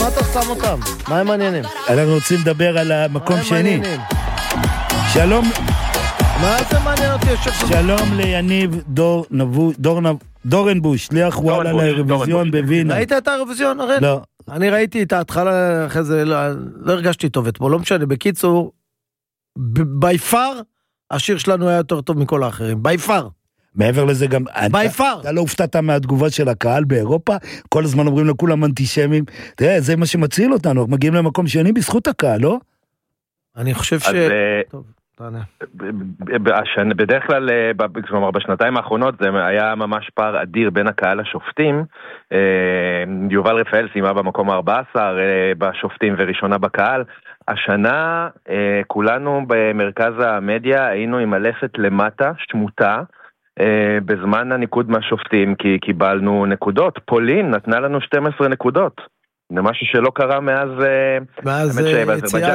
מה אתה שם אותם? מה הם מעניינים? אנחנו רוצים לדבר על המקום שני. מעניינים? שלום. מה זה מעניין אותי? שלום ליניב דורנבוש, שליח וואלה לאירוויזיון בווינה. ראית את האירוויזיון, הראל? לא. אני ראיתי את ההתחלה, אחרי זה לא הרגשתי טוב אתמול, לא משנה. בקיצור, ביפר, השיר שלנו היה יותר טוב מכל האחרים. ביפר. מעבר לזה גם... ביפר. אתה לא הופתעת מהתגובה של הקהל באירופה? כל הזמן אומרים לכולם אנטישמים. תראה, זה מה שמציל אותנו. מגיעים למקום שני בזכות הקהל, לא? אני חושב ש... טוב. בדרך כלל, כלומר בשנתיים האחרונות זה היה ממש פער אדיר בין הקהל לשופטים. יובל רפאל סיימה במקום 14 בשופטים וראשונה בקהל. השנה כולנו במרכז המדיה היינו עם הלפת למטה, שמותה, בזמן הניקוד מהשופטים, כי קיבלנו נקודות. פולין נתנה לנו 12 נקודות. זה משהו שלא קרה מאז יציאת...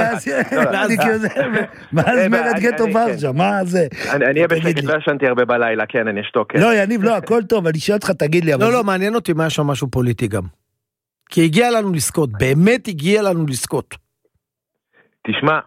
מאז מרד גטו ורשה, מה זה? אני אהיה בשקט, לא ישנתי הרבה בלילה, כן, אני אשתוק. לא, יניב, לא, הכל טוב, אני שואל אותך, תגיד לי. לא, מעניין אותי מה שם משהו פוליטי גם. כי הגיע לנו לזכות, באמת הגיע לנו לזכות. תשמע,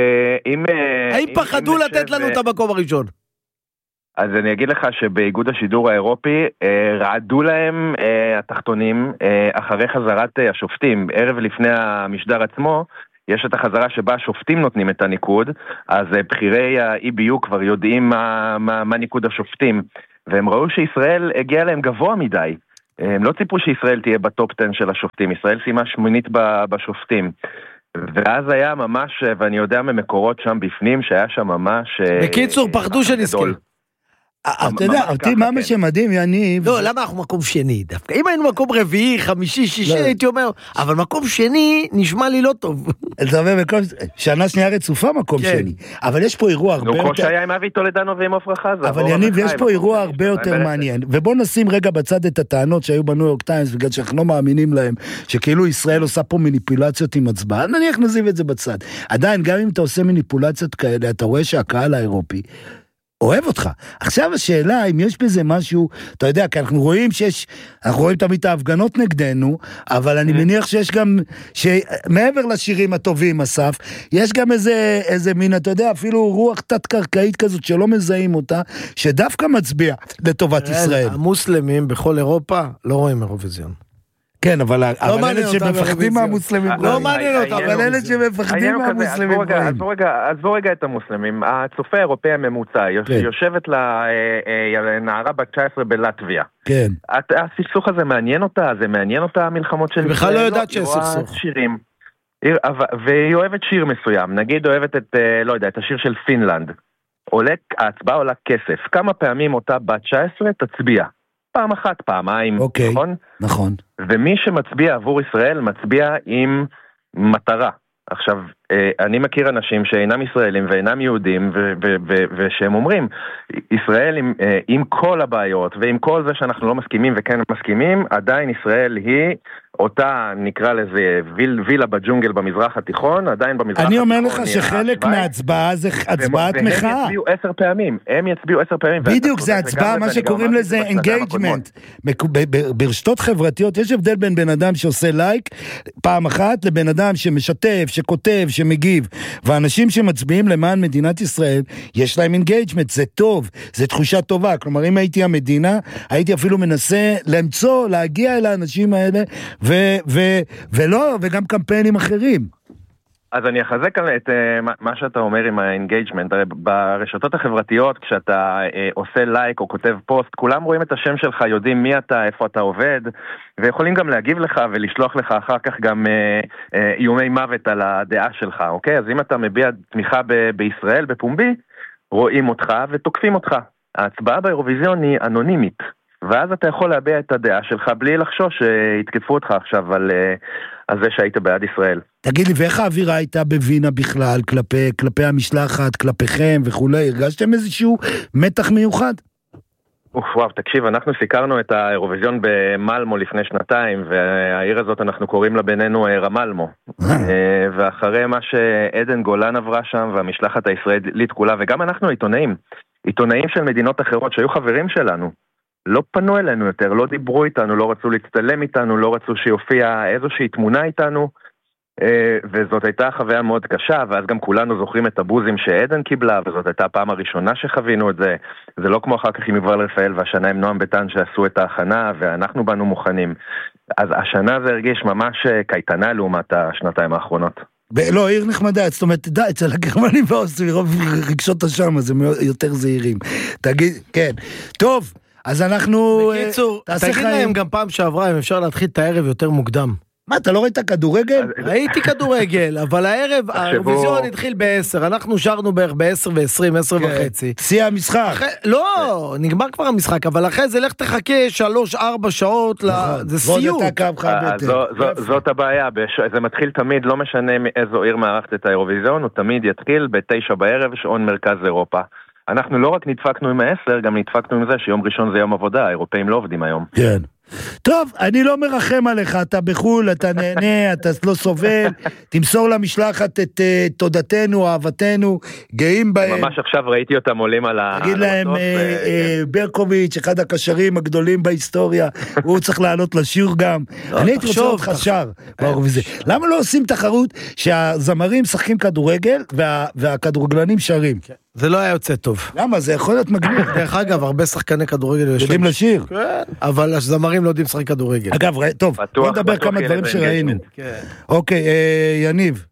האם פחדו לתת לנו את המקום הראשון? אז אני אגיד לך שבאיגוד השידור האירופי רעדו להם התחתונים אחרי חזרת השופטים. ערב לפני המשדר עצמו יש את החזרה שבה השופטים נותנים את הניקוד, אז בחירי ה-EBU כבר יודעים מה ניקוד השופטים, והם ראו שישראל הגיעה להם גבוה מדי. הם לא ציפו שישראל תהיה בטופ 10 של השופטים, ישראל סיימה 8 בשופטים. ואז היה ממש, ואני יודע ממקורות שם בפנים, שהיה שם ממש... בקיצור, פחדו שנזכיר. אתה יודע, אותי מה מה שמדהים, יניב... לא, למה אנחנו מקום שני דווקא? אם היינו מקום רביעי, חמישי, שישי, הייתי אומר, אבל מקום שני נשמע לי לא טוב. אתה אומר, שנה שנייה רצופה מקום שני. אבל יש פה אירוע הרבה יותר... כמו שהיה עם אבי טולדנו ועם עופרה חזה. אבל יניב, יש פה אירוע הרבה יותר מעניין. ובוא נשים רגע בצד את הטענות שהיו בניו יורק טיימס, בגלל שאנחנו לא מאמינים להם, שכאילו ישראל עושה פה מניפולציות עם הצבעה. נניח נזיב את זה בצד. עדיין, גם אם אתה עושה מניפולציות כאלה, אתה רואה שהקהל האירופי אוהב אותך. עכשיו השאלה, אם יש בזה משהו, אתה יודע, כי אנחנו רואים אנחנו רואים תמיד את ההפגנות נגדנו, אבל אני מניח שיש גם, שמעבר לשירים הטובים, אסף, יש גם איזה מין, אתה יודע, אפילו רוח תת-קרקעית כזאת, שלא מזהים אותה, שדווקא מצביע לטובת ישראל. המוסלמים בכל אירופה לא רואים אירוויזיון. כן, אבל אלה שמפחדים מהמוסלמים, לא מעניין אותם, אבל אלה שמפחדים מהמוסלמים, עזבו רגע את המוסלמים. הצופה האירופאי הממוצע, יושבת לנערה בת 19 בלטביה. כן. הסכסוך הזה מעניין אותה, זה מעניין אותה המלחמות של... היא בכלל לא יודעת שיש סכסוך. והיא אוהבת שיר מסוים, נגיד אוהבת את, לא יודע, את השיר של פינלנד. ההצבעה עולה כסף. כמה פעמים אותה בת 19 תצביע? פעם אחת, פעמיים, נכון? נכון. ומי שמצביע עבור ישראל מצביע עם מטרה. עכשיו, אני מכיר אנשים שאינם ישראלים ואינם יהודים, ושהם אומרים, ישראל עם כל הבעיות, ועם כל זה שאנחנו לא מסכימים וכן מסכימים, עדיין ישראל היא אותה, נקרא לזה, וילה בג'ונגל במזרח התיכון, עדיין במזרח התיכון. אני אומר לך שחלק מההצבעה זה הצבעת מחאה. והם יצביעו 10 פעמים, בדיוק, זה הצבעה, מה שקוראים לזה engagement. ברשתות חברתיות יש הבדל בין בן אדם שעושה לייק פעם אחת, לבן אדם שמשתף, שכותב, שמגיב. ואנשים שמצביעים למען מדינת ישראל, יש להם engagement, זה טוב, זה תחושה טובה. כלומר, אם הייתי המדינה, הייתי אפילו מנסה למצוא, להגיע אל האנשים האלה, וגם קמפיינים אחרים. אז אני אחזק את מה שאתה אומר עם האנגייג'מנט. ברשתות החברתיות, כשאתה עושה לייק או כותב פוסט, כולם רואים את השם שלך, יודעים מי אתה, איפה אתה עובד, ויכולים גם להגיב לך ולשלוח לך אחר כך גם איומי מוות על הדעה שלך, אוקיי? אז אם אתה מביע תמיכה בישראל, בפומבי, רואים אותך ותוקפים אותך. ההצבעה באירוויזיון היא אנונימית, ואז אתה יכול להביע את הדעה שלך בלי לחשוש שיתקפו אותך עכשיו על זה שהיית בעד ישראל. תגיד לי, ואיך האווירה הייתה בווינה בכלל, כלפי המשלחת, כלפיכם וכולי? הרגשתם איזשהו מתח מיוחד? וואו, תקשיב, אנחנו סיקרנו את האירוויזיון במלמו לפני 2 והעיר הזאת אנחנו קוראים לה בינינו רמלמו. ואחרי מה שעדן גולן עברה שם והמשלחת הישראלית כולה, וגם אנחנו עיתונאים של מדינות אחרות שהיו חברים שלנו, לא פנו אלינו יותר, לא דיברו איתנו, לא רצו להצטלם איתנו, לא רצו שיופיע איזושהי תמונה איתנו, וזאת הייתה חוויה מאוד קשה, ואז גם כולנו זוכרים את הבוזים שעדן קיבלה, וזאת הייתה הפעם הראשונה שחווינו את זה. זה לא כמו אחר כך עם יובל רפאל והשנה עם נועם ביטן שעשו את ההכנה, ואנחנו באנו מוכנים. אז השנה זה הרגיש ממש קייטנה לעומת השנתיים האחרונות. לא, עיר נחמדה, זאת אומרת, תדע, אצל הגרמנים והאוסטרים, רוב רגשות השם, אז הם יותר זהירים. תגיד, כן. טוב, אז אנחנו... בקיצור, תגיד להם גם פעם שעברה, אם אפשר להתחיל את הערב יותר מוקדם. מה, אתה לא ראית כדורגל? ראיתי כדורגל, אבל הערב, האירוויזיון התחיל ב-10, אנחנו שרנו בערך ב-10 ו-20, 10 וחצי. שיא המשחק. לא, נגמר כבר המשחק, אבל אחרי זה לך תחכה 3-4 שעות, זה סיוט. זאת הבעיה, זה מתחיל תמיד, לא משנה מאיזו עיר מערכת את האירוויזיון, הוא תמיד יתחיל ב-9 בערב, שעון מרכז אירופה. אנחנו לא רק נדפקנו עם ה-10, גם נדפקנו עם זה שיום ראשון זה יום עבודה, האירופאים לא עובדים היום. כן. טוב, אני לא מרחם עליך, אתה בחול, אתה נהנה, אתה לא סובל, תמסור למשלחת את תודתנו, אהבתנו, גאים בהם. ממש עכשיו ראיתי אותם עולים על תגיד להם, ברקוביץ', אחד הקשרים הגדולים בהיסטוריה, הוא צריך לעלות לשיר גם. אני הייתי רוצה אותך שר. למה לא עושים תחרות שהזמרים משחקים כדורגל והכדורגלנים שרים? זה לא היה יוצא טוב. למה? זה יכול להיות מגניב. דרך אגב, הרבה שחקני כדורגל יודעים לשיר. אבל הזמרים לא יודעים לשחק כדורגל. אגב, טוב, בוא נדבר כמה דברים שראינו. אוקיי, יניב.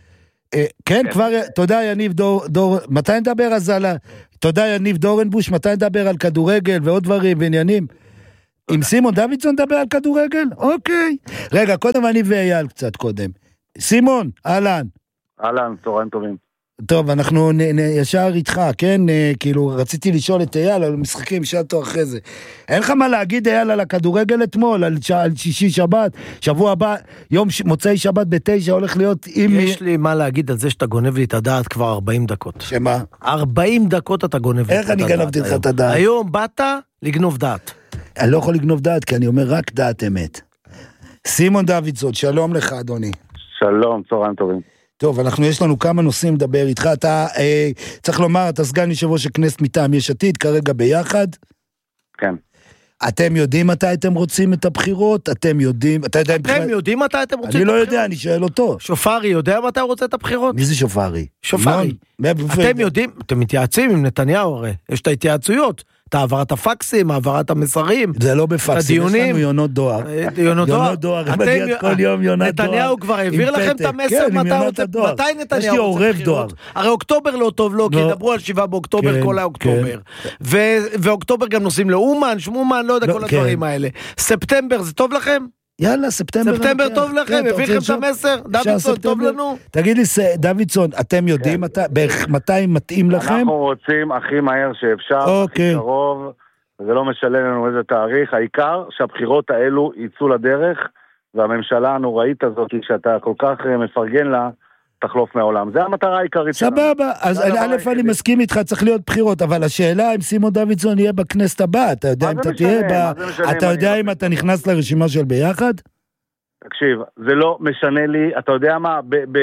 כן, כבר, תודה יניב דור, מתי נדבר אז על תודה יניב דורנבוש, מתי נדבר על כדורגל ועוד דברים ועניינים? עם סימון דוידסון נדבר על כדורגל? אוקיי. רגע, קודם אני ואייל קצת קודם. סימון, אהלן. אהלן, צהריים טובים. טוב, אנחנו ישר איתך, כן? כאילו, רציתי לשאול את אייל על משחקים, שאלתו אחרי זה. אין לך מה להגיד, אייל, על הכדורגל אתמול, על שישי שבת, שבוע הבא, יום מוצאי שבת ב9 הולך להיות עם... יש לי מה להגיד על זה שאתה גונב לי את הדעת כבר 40 דקות. שמה? 40 דקות אתה גונב לי את הדעת. איך אני גנבתי לך את הדעת? היום באת לגנוב דעת. אני לא יכול לגנוב דעת, כי אני אומר רק דעת אמת. סימון דוידסון, שלום לך, אדוני. שלום, צהריים טובים. טוב, יש לנו כמה נושאים לדבר איתך, אתה צריך לומר, אתה סגן יושב ראש הכנסת מטעם יש עתיד, כרגע ביחד. כן. אתם יודעים מתי אתם רוצים את הבחירות? אתם יודעים מתי אתם רוצים? אני לא יודע, אני שואל אותו. שופרי יודע מתי הוא רוצה את הבחירות? מי זה שופרי? שופרי. אתם יודעים, אתם מתייעצים עם נתניהו הרי, יש את ההתייעצויות. את העברת הפקסים, העברת המסרים. זה לא בפקסים, יש לנו יונות דואר. יונות דואר, מגיע כל יום יונת דואר. נתניהו כבר העביר לכם את המסר, מתי נתניהו רוצה בחירות? הרי אוקטובר לא טוב לו, כי דברו על 7 באוקטובר כל האוקטובר. ואוקטובר גם נוסעים לאומן, שמומן, לא יודע כל הדברים האלה. ספטמבר זה טוב לכם? יאללה, ספטמבר טוב לכם, הביא לכם את המסר, דוידסון, טוב לנו. תגיד לי, דוידסון, אתם יודעים מתי מתאים לכם? אנחנו רוצים הכי מהר שאפשר, הכי קרוב, זה לא משנה לנו איזה תאריך, העיקר שהבחירות האלו יצאו לדרך, והממשלה הנוראית הזאת, שאתה כל כך מפרגן לה, תחלוף מהעולם. זה המטרה העיקרית שלנו. סבבה, אז א' אני מסכים איתך, צריך להיות בחירות, אבל השאלה אם סימון דוידסון יהיה בכנסת הבאה, אתה יודע אם אתה תהיה אתה יודע אם אתה נכנס לרשימה של ביחד? תקשיב, זה לא משנה לי, אתה יודע מה,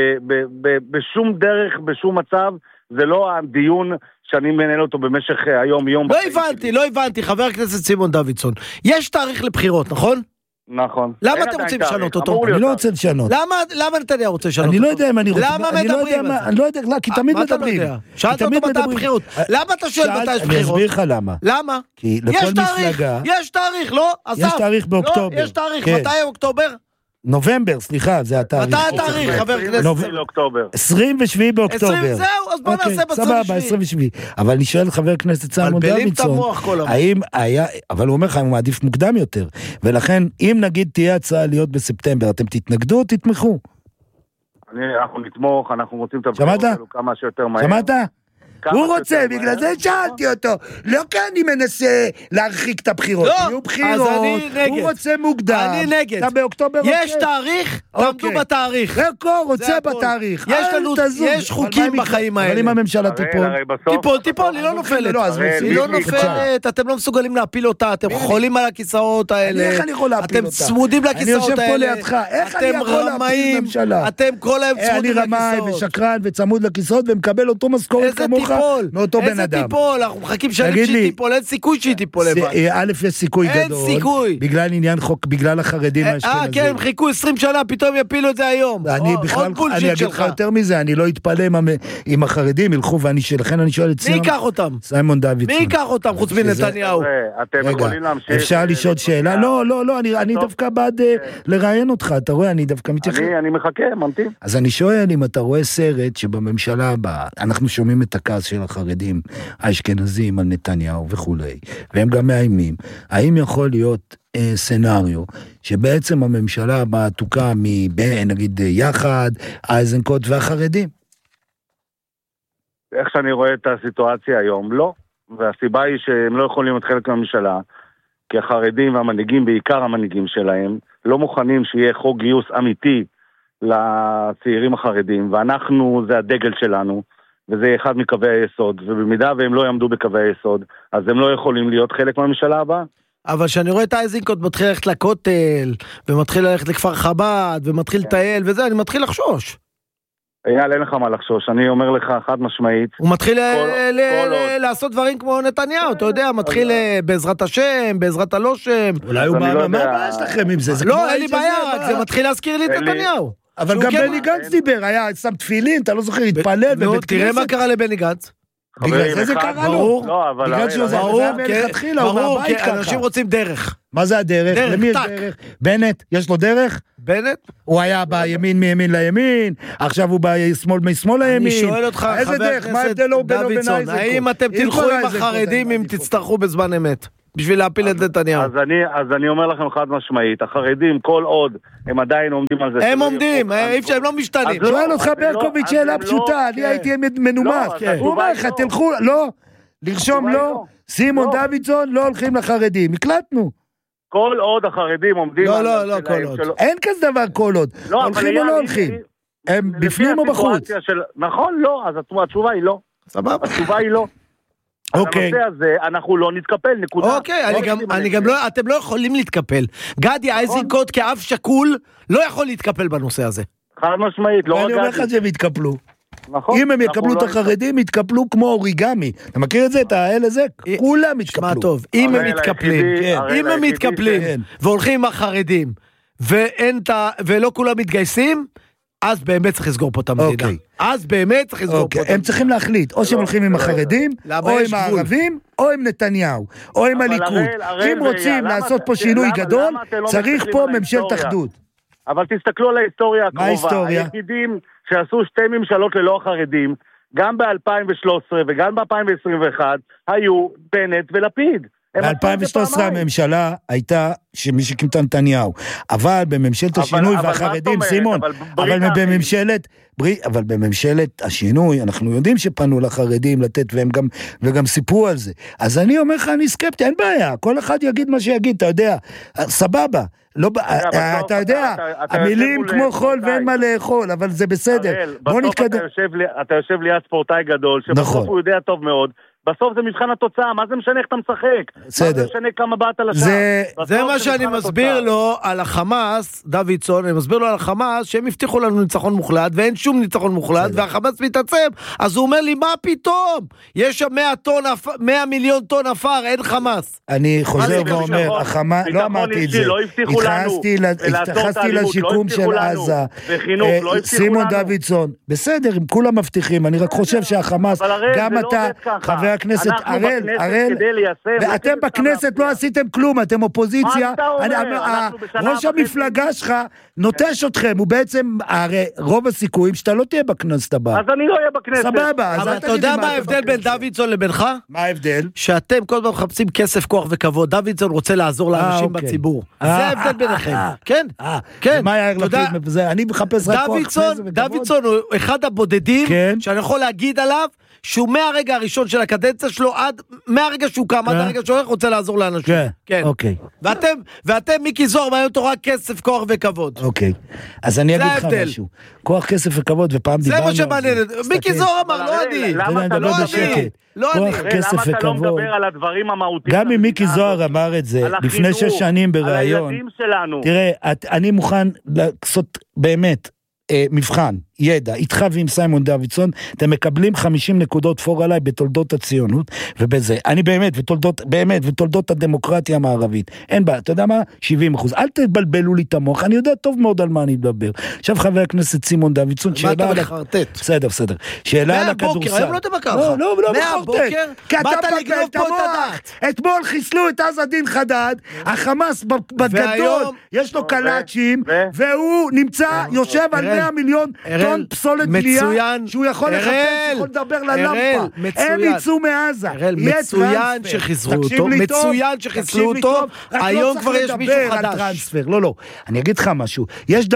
בשום דרך, בשום מצב, זה לא הדיון שאני מנהל אותו במשך היום יום. לא הבנתי, חבר הכנסת סימון דוידסון. יש תאריך לבחירות, נכון? נכון. למה אתם רוצים לשנות אותו? אני לא רוצה לשנות. למה נתניהו רוצה לשנות אותו? אני לא יודע אם אני רוצה. למה מדברים על זה? אני לא יודע, כי תמיד מדברים. שאלת אותו מתי הבחירות. למה אתה שואל מתי יש בחירות? אני אסביר לך למה. למה? כי לכל מפלגה... יש תאריך, לא? יש תאריך באוקטובר. יש תאריך, מתי אוקטובר? נובמבר, סליחה, זה התאריך. מתי התאריך, חבר כנסת? 27 באוקטובר. זהו, אז בוא נעשה ב-27. סבבה, 27. אבל אני שואל חבר כנסת סלמון דוידסון, האם היה, אבל הוא אומר לך, הוא מעדיף מוקדם יותר, ולכן, אם נגיד תהיה הצעה להיות בספטמבר, אתם תתנגדו או תתמכו? אנחנו נתמוך, אנחנו רוצים את הבחירות האלו כמה שיותר מהר. שמעת? הוא רוצה, בגלל זה שאלתי אותו, לא כי אני מנסה להרחיק את הבחירות, יהיו בחירות, הוא רוצה מוקדם, אני נגד, יש תאריך, תעמדו בתאריך, רוצה בתאריך, יש חוקים בחיים האלה, אבל אם הממשלה תיפול, היא לא נופלת, אתם לא מסוגלים להפיל אותה, אתם חולים על הכיסאות האלה, אתם צמודים לכיסאות האלה, אתם רמאים, אתם כל היום צמודים לכיסאות, אני רמאי ושקרן וצמוד לכיסאות ומקבל אותו משכורת כמוך, מאותו בן אדם. איזה תיפול? אנחנו מחכים שהיא תיפול, אין סיכוי שהיא תיפול לבד. א', יש סיכוי גדול. אין סיכוי. בגלל עניין חוק, בגלל החרדים האשכנזים. כן, הם חיכו 20 שנה, פתאום יפילו את זה היום. אני אגיד לך יותר מזה, אני לא אתפלא אם החרדים ילכו, לכן אני שואל את מי ייקח אותם? סיימון דוידסון. מי ייקח אותם חוץ מנתניהו? רגע, אפשר לשאול שאלה? לא, אני דווקא בעד לראיין אותך, אתה רואה, אני דווקא מתייחס. אני מחכה, ממתין. אז אני שואל אם אתה רואה סרט שבממשלה הבאה, אנחנו שומעים את הכעס של החרדים, האשכנזים על נתניהו וכולי, והם גם מאיימים, האם יכול להיות סנריו, שבעצם הממשלה הבאה תוקם נגיד יחד, איזנקוט והחרדים? איך שאני רואה את הסיטואציה היום, לא. והסיבה היא שהם לא יכולים להיות חלק מהממשלה, כי החרדים והמנהיגים, בעיקר המנהיגים שלהם, לא מוכנים שיהיה חוק גיוס אמיתי לצעירים החרדים, ואנחנו, זה הדגל שלנו, וזה אחד מקווי היסוד, ובמידה והם לא יעמדו בקווי היסוד, אז הם לא יכולים להיות חלק מהממשלה הבאה. אבל שאני רואה את האיזנקוט מתחיל ללכת לכותל, ומתחיל ללכת לכפר חב"ד, ומתחיל לטייל וזה, אני מתחיל לחשוש. אייל, אין לך מה לחשוש, אני אומר לך חד משמעית. הוא מתחיל לעשות דברים כמו נתניהו, אתה יודע, מתחיל בעזרת השם, בעזרת הלא שם. אולי הוא מה הבעיה שלכם עם זה? לא, אין לי בעיה, רק זה מתחיל להזכיר לי את נתניהו. אבל גם בני גנץ דיבר, היה שם תפילין, אתה לא זוכר, התפלל בבית כנסת. תראה מה קרה לבני גנץ. בגלל זה קרה לו. בגלל שזה מלכתחילה, הוא מהבית ככה. אנשים רוצים דרך. מה זה הדרך? למי יש דרך? בנט, יש לו דרך? בנט? הוא היה בימין מימין לימין, עכשיו הוא בשמאל משמאל לימין. אני שואל אותך, חבר הכנסת דוידסון, האם אתם תלכו עם החרדים אם תצטרכו בזמן אמת? בשביל להפיל את נתניהו. אז אני אומר לכם חד משמעית, החרדים כל עוד הם עדיין עומדים על זה. הם עומדים, הם לא משתנים. שואל אותך ברקוביץ' שאלה פשוטה, אני הייתי מנומס. הוא אומר לך, תלכו, לא, לרשום לא, סימון דוידסון לא הולכים לחרדים, הקלטנו. כל עוד החרדים עומדים... לא, כל עוד. אין כזה דבר כל עוד. הולכים או לא הולכים? הם בפנים או בחוץ? נכון, לא, אז התשובה היא לא. סבבה. התשובה היא לא. אוקיי. הנושא הזה, אנחנו לא נתקפל, נקודה. אוקיי, אני גם לא, אתם לא יכולים להתקפל. גדי איזנקוט כאב שקול לא יכול להתקפל בנושא הזה. חד משמעית, לא אני אומר לך שהם יתקפלו. נכון. אם הם יקבלו את החרדים, יתקפלו כמו אוריגמי. אתה מכיר את זה? את האל הזה? כולם יתקפלו. שמע טוב, אם הם מתקפלים, והולכים עם החרדים, ולא כולם מתגייסים, אז באמת צריך לסגור פה את המדינה. אז באמת צריך לסגור פה את המדינה. הם צריכים להחליט, או שהם הולכים עם החרדים, או עם הערבים, או עם נתניהו, או עם הליכוד. אם רוצים לעשות פה שינוי גדול, צריך פה ממשלת אחדות. אבל תסתכלו על ההיסטוריה הקרובה. מה ההיסטוריה? היחידים שעשו שתי ממשלות ללא החרדים, גם ב-2013 וגם ב-2021, היו בנט ולפיד. ב-2013 הממשלה הייתה שמי שקים את נתניהו, אבל בממשלת השינוי והחרדים, סימון, אבל בממשלת השינוי, אנחנו יודעים שפנו לחרדים לתת, וגם סיפרו על זה. אז אני אומר לך, אני סקפטי, אין בעיה, כל אחד יגיד מה שיגיד, אתה יודע, סבבה, אתה יודע, המילים כמו חול ואין מה לאכול, אבל זה בסדר. בוא נתקדם. אתה יושב ליד ספורטאי גדול, שבסוף הוא יודע טוב מאוד, בסוף זה מבחן התוצאה, מה זה משנה איך אתה משחק? בסדר. מה זה משנה כמה באת על השעה? זה מה שאני מסביר לו על החמאס, דוידסון, אני מסביר לו על החמאס, שהם הבטיחו לנו ניצחון מוחלט, ואין שום ניצחון מוחלט, והחמאס מתעצם, אז הוא אומר לי, מה פתאום? יש שם 100 מיליון טון אפר, אין חמאס. אני חוזר ואומר, החמאס, לא אמרתי את זה, התייחסתי לשיקום של עזה, סימון דוידסון, בסדר, הם כולם מבטיחים, אני רק חושב שהחמאס, גם אתה, חבר הכנסת הראל, ואתם בכנסת לא עשיתם כלום, אתם אופוזיציה, ראש המפלגה שלך נוטש אתכם, הוא בעצם, הרי רוב הסיכויים שאתה לא תהיה בכנסת הבאה. אז אני לא אהיה בכנסת. סבבה. אבל אתה יודע מה ההבדל בין דוידסון לבינך? מה ההבדל? שאתם כל הזמן מחפשים כסף, כוח וכבוד, דוידסון רוצה לעזור לאנשים בציבור. זה ההבדל ביניכם. כן, כן. מה יאיר לפיד בזה? אני מחפש רק כוח וכבוד. דוידסון הוא אחד הבודדים שאני יכול להגיד עליו, שהוא מהרגע הראשון של הקדנציה שלו, מהרגע שהוא קם, עד הרגע שהוא רוצה לעזור לאנשים. כן, אוקיי. ואתם, מיקי זוהר, מעניין אותו רק כסף, כוח וכבוד. אוקיי. אז אני אגיד לך משהו. כוח, כסף וכבוד, ופעם דיברנו על זה. זה מה שמעניין. מיקי זוהר אמר, לא אני. למה אתה לא מדבר על הדברים המהותיים? גם אם מיקי זוהר אמר את זה, לפני 6 שנים בראיון. על הילדים שלנו. תראה, אני מוכן לעשות באמת מבחן. ידע, איתך ועם סיימון דוידסון, אתם מקבלים 50 נקודות פור עליי בתולדות הציונות, ובזה, אני באמת, ותולדות הדמוקרטיה המערבית, אין בה, אתה יודע מה? 70%. אל תבלבלו לי את המוח, אני יודע טוב מאוד על מה אני מדבר. עכשיו חבר הכנסת סימון דוידסון, שאלה על... בסדר. שאלה על הכדורסל. היום לא תבקר לך. לא מהבוקר, באת לגנוב פה את הדעת. אתמול חיסלו את עז הדין חדד, החמאס בגדול, יש לו קלאצ'ים, והוא נמצא, יושב על 100 מיליון טון פסולת בלייה, שהוא יכול לחפש, יכול לדבר ללמפה. הם יצאו מעזה. מצוין שחיסלו אותו, היום כבר יש מישהו חדש. לא, אני אגיד לך משהו, יש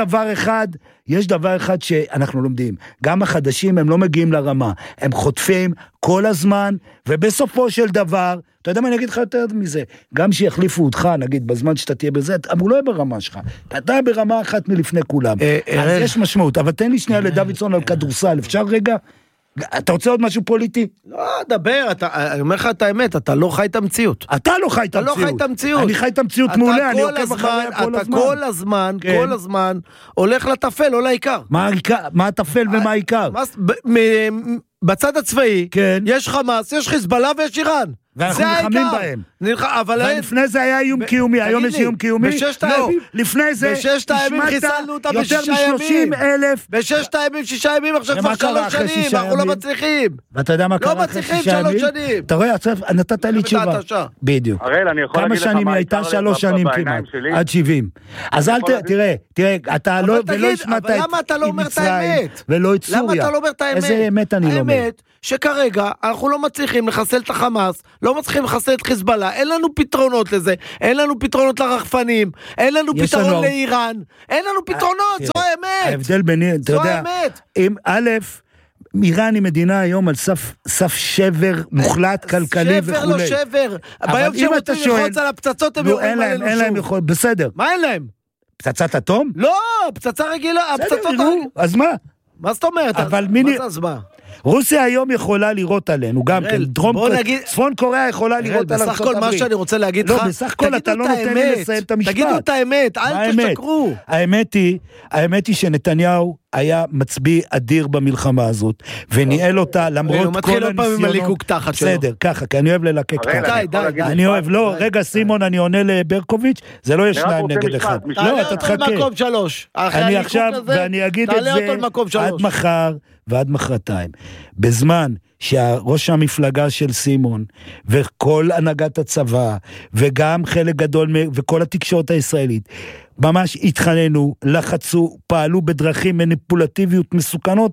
דבר אחד שאנחנו לומדים, גם החדשים הם לא מגיעים לרמה, הם חוטפים כל הזמן, ובסופו של דבר, אתה יודע מה אני אגיד לך יותר מזה, גם שיחליפו אותך, נגיד, בזמן שאתה תהיה בזה, הוא לא יהיה ברמה שלך, אתה ברמה אחת מלפני כולם, אז יש משמעות, אבל תן לי שנייה לדוידסון על כדורסל, אפשר רגע? אתה רוצה עוד משהו פוליטי? לא, דבר, אני אומר לך את האמת, אתה לא חי את המציאות. אתה לא חי את המציאות. אני חי את המציאות מעולה, אני עוקב אחריה כל הזמן. אתה כל הזמן הולך לטפל, לא לעיקר. מה הטפל ומה העיקר? בצד הצבאי, יש חמאס, יש חיזבאללה ויש איראן. ואנחנו נלחמים בהם. ולפני זה היה איום קיומי, היום יש איום קיומי? לא, לפני זה יותר מ-30,000. בששת הימים, 6 ימים, עכשיו כבר 3 שנים, אנחנו לא מצליחים. ואתה יודע מה קרה אחרי 6 ימים? אתה רואה, נתת לי תשובה. בדיוק. כמה שנים היא הייתה? 3 שנים כמעט, עד 70. אז אל תראה, אתה לא השמעת את מצרים, ולא את סוריה. למה אתה לא אומר את האמת? איזה אמת אני לא אומר? האמת שכרגע אנחנו לא מצליחים לחסל את החמאס, לא מצליחים לחסל את חיזבאללה, אין לנו פתרונות לזה, אין לנו פתרונות לרחפנים, אין לנו פתרון לאיראן, אין לנו פתרונות, זו האמת. ההבדל ביני, אתה יודע, אם א', איראן היא מדינה היום על סף שבר מוחלט, כלכלי וכו'. שבר לא שבר, ביום שהם רוצים לחוץ על הפצצות הם יורים עלינו שוב. אין להם יכול, בסדר. מה אין להם? פצצת אטום? לא, פצצה רגילה, הפצצות... אז מה? מה זאת אומרת? אבל מה זה מה? רוסיה היום יכולה לראות עלינו, גם כן, צפון קוריאה יכולה לראות על ארצות הברית. בסך הכל מה שאני רוצה להגיד לך, לא, בסך הכל אתה לא נותן לי לסיים את המשפט. תגידו את האמת, אל תשקרו. האמת היא שנתניהו היה מצביא אדיר במלחמה הזאת, וניהל אותה למרות כל הניסיונות. בסדר, ככה, כי אני אוהב ללקק ככה. אני אוהב, לא, רגע סימון, אני עונה לברקוביץ', זה לא יש 2 נגד 1. לא, אתה תחכה. מקום 3. אני עכשיו, ואני אגיד את זה עד מחר ועד מחרתיים. בזמן שהראש המפלגה של סימון וכל הנהגת הצבא וגם חלק גדול וכל התקשורת הישראלית ממש התחננו, לחצו, פעלו בדרכים מניפולטיביות מסוכנות,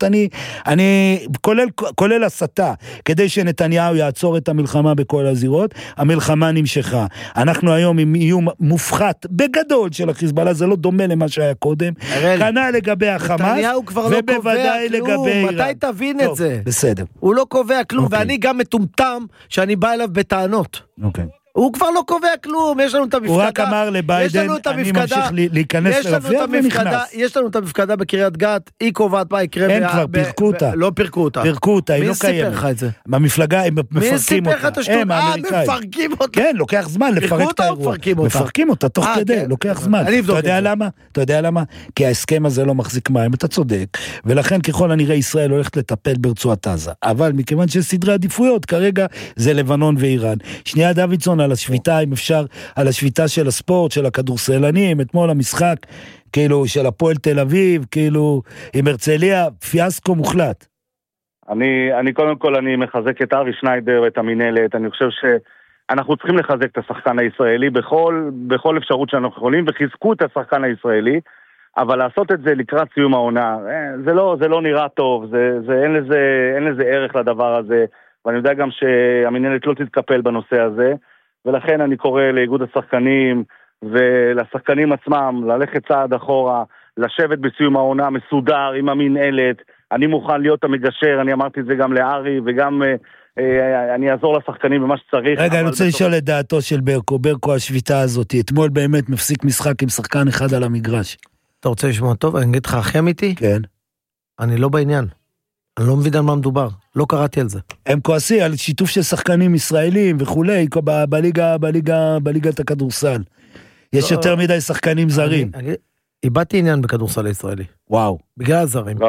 כולל הסתה, כדי שנתניהו יעצור את המלחמה בכל הזירות, המלחמה נמשכה. אנחנו היום עם איום מופחת בגדול של החיזבאללה, זה לא דומה למה שהיה קודם, כנ"ל לגבי החמאס, ובוודאי לגבי איראן. מתי תבין את זה? בסדר. הוא לא קובע כלום, ואני גם מטומטם שאני בא אליו בטענות. אוקיי. הוא כבר לא קובע כלום, יש לנו את המפקדה. הוא רק אמר לביידן, אני ממשיך להיכנס לרפיע ונכנס. יש לנו את המפקדה בקריית גת, היא קובעת מה יקרה. הם כבר פירקו אותה. לא פירקו אותה. פירקו אותה, היא לא קיימת. מי סיפר לך את זה? במפלגה הם מפרקים אותה. מי סיפר לך את השטות? מפרקים אותה. כן, לוקח זמן לפרק את האירוע. מפרקים אותה תוך כדי, לוקח זמן. אתה יודע למה? כי ההסכם הזה לא מחזיק מים, אתה צודק, ולכן ככל הנראה ישראל הולכת לטפל ברצועת עזה. אבל מכיוון שסדרי עדיפויות, כרגע זה לבנון ואיראן. שנייה דוידסון על השביתה, אם אפשר, על השביתה של הספורט, של הכדורסלנים, אתמול המשחק, כאילו, של הפועל תל אביב, כאילו, עם הרצליה, פיאסקו מוחלט. אני קודם כל, אני מחזק את ארי שניידר ואת המנהלת, אני חושב שאנחנו צריכים לחזק את השחקן הישראלי בכל אפשרות שאנחנו יכולים, וחיזקו את השחקן הישראלי, אבל לעשות את זה לקראת סיום העונה, זה לא נראה טוב, אין לזה ערך לדבר הזה, ואני יודע גם שהמנהלת לא תתקפל בנושא הזה, ולכן אני קורא לאיגוד השחקנים ולשחקנים עצמם ללכת צעד אחורה, לשבת בסיום העונה מסודר עם המנהלת, אני מוכן להיות המגשר, אני אמרתי את זה גם לארי וגם אני אעזור לשחקנים במה שצריך. רגע, אני רוצה לשאול את דעתו של ברקו השביתה הזאת, אתמול באמת מפסיק משחק עם שחקן אחד על המגרש. אתה רוצה לשמוע טוב? אני אגיד לך הכי אמיתי? כן. אני לא בעניין. אני לא מבין על מה מדובר, לא קראתי על זה. הם כועסים על שיתוף של שחקנים ישראלים וכולי, בליגת הכדורסל. יש יותר מדי שחקנים זרים. איבדתי עניין בכדורסל הישראלי. וואו. בגלל הזרים.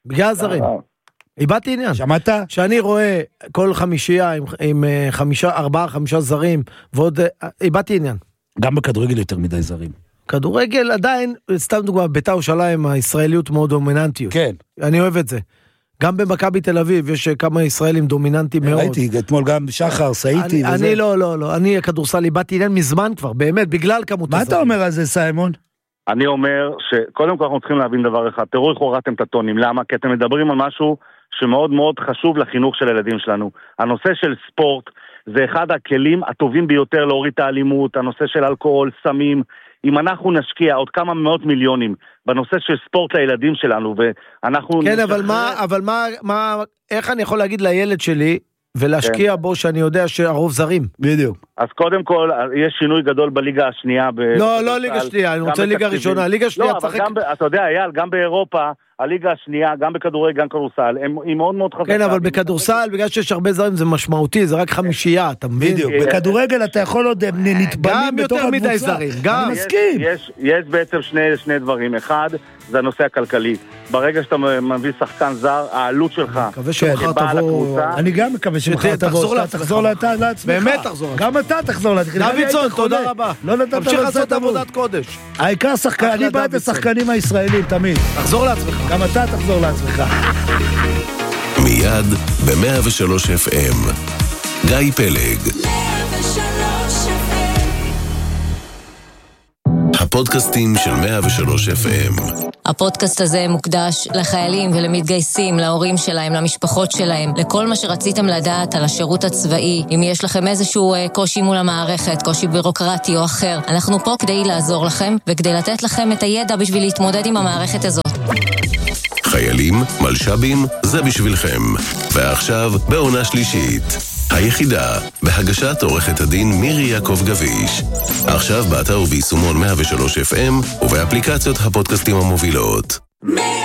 בגלל הזרים. איבדתי עניין. שמעת? שאני רואה כל חמישייה עם 4-5 זרים, ועוד איבדתי עניין. גם בכדורגל יותר מדי זרים. כדורגל עדיין, סתם דוגמה, בית"ר ירושלים, הישראליות מאוד דומיננטיות. כן. אני אוהב את זה. גם במכבי תל אביב יש כמה ישראלים דומיננטיים מאוד. ראיתי, אתמול גם שחר, סעיתי וזה. אני לא, אני הכדורסל איבדתי עניין מזמן כבר, באמת, בגלל כמות הזרים. מה אתה אומר על זה, סיימון? אני אומר שקודם כל אנחנו צריכים להבין דבר אחד, תראו איך הורדתם את הטונים, למה? כי אתם מדברים על משהו שמאוד מאוד חשוב לחינוך של הילדים שלנו. הנושא של ספורט זה אחד הכלים הטובים ביותר להוריד את האלימות, הנושא של אלכוהול, סמים, אם אנחנו נשקיע עוד כמה מאות מיליונים בנושא של ספורט לילדים שלנו, ואנחנו... כן, אבל מה, איך אני יכול להגיד לילד שלי, ולהשקיע בו שאני יודע שהרוב זרים? בדיוק. אז קודם כל, יש שינוי גדול בליגה השנייה. לא ליגה שנייה, אני רוצה ליגה ראשונה. ליגה שנייה צריך... אתה יודע, אייל, גם באירופה, הליגה השנייה, גם בכדורגל, גם כדורסל, היא מאוד מאוד חזקה. כן, אבל בכדורסל, בגלל שיש הרבה זרים, זה משמעותי, זה רק חמישייה, אתה מבין? בדיוק. בכדורגל אתה יכול עוד נתבלים בתוך הקבוצה. גם יותר מדי זרים, גם. אני מסכים. יש בעצם שני דברים. אחד, זה הנושא הכלכלי. ברגע שאתה מביא שחקן זר, העלות שלך כבעל הקבוצה. אני גם מקווה שמחר תחזור לעצמך. באמת תחזור. גם אתה תחזור לעצמך. דוידסון, תודה רבה. לא נתת תמשיך לעשות עבודת קודש. העיקר אני בעד השחקנים הישראלים תמיד. תחזור לעצמך. גם אתה תחזור לעצמך. מיד ב-103 FM. גיא פלג. הפודקאסטים של 103 FM. הפודקאסט הזה מוקדש לחיילים ולמתגייסים, להורים שלהם, למשפחות שלהם, לכל מה שרציתם לדעת על השירות הצבאי. אם יש לכם איזשהו קושי מול המערכת, קושי בירוקרטי או אחר, אנחנו פה כדי לעזור לכם וכדי לתת לכם את הידע בשביל להתמודד עם המערכת הזאת. חיילים, מלשבים, זה בשבילכם. ועכשיו בעונה שלישית. היחידה, בהגשת עורכת הדין מירי יעקב גביש. עכשיו באתר וביישומון 103 FM ובאפליקציות הפודקאסטים המובילות.